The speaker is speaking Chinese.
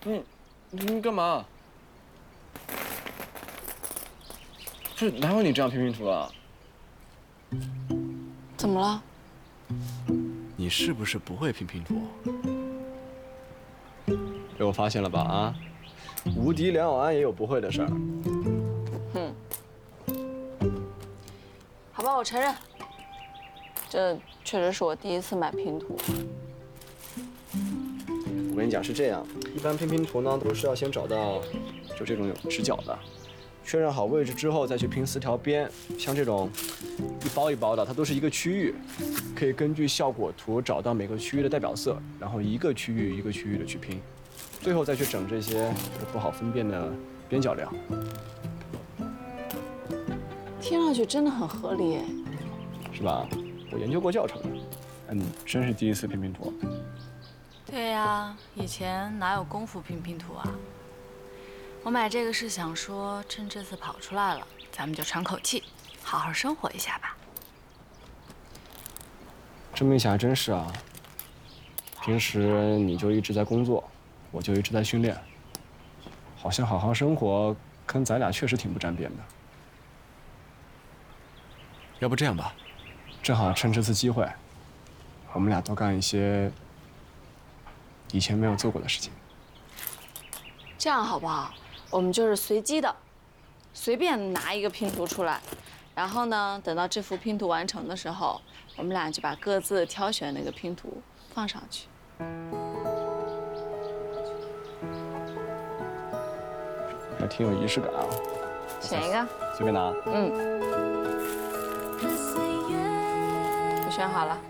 你干嘛？不是，哪有你这样拼拼图啊？ 怎么了？ 你是不是不会拼拼图？被我发现了吧？啊，无敌梁永安也有不会的事儿。 好吧，我承认，这确实是我第一次买拼图。 我跟你讲是这样，一般拼拼图呢都是要先找到就这种有直角的，确认好位置之后再去拼4条边。像这种一包一包的，它都是一个区域，可以根据效果图找到每个区域的代表色，然后一个区域一个区域的去拼，最后再去整这些不好分辨的边角料。 听上去真的很合理哎。 是吧？我研究过教程的。你真是第一次拼拼图？ 对呀，以前哪有功夫拼拼图啊？我买这个是想说，趁这次跑出来了，咱们就喘口气，好好生活一下吧。 这么一想还真是啊。平时你就一直在工作，我就一直在训练，好像好好生活跟咱俩确实挺不沾边的。要不这样吧，正好趁这次机会，我们俩多干一些以前没有做过的事情。 这样好不好？我们就是随机的，随便拿一个拼图出来，然后呢，等到这幅拼图完成的时候，我们俩就把各自挑选那个拼图放上去。 还挺有仪式感啊。 选一个。 随便拿。 我选好了。